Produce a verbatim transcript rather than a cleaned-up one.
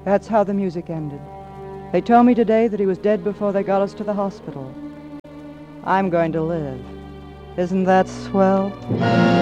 That's how the music ended. They told me today that he was dead before they got us to the hospital. I'm going to live. Isn't that swell?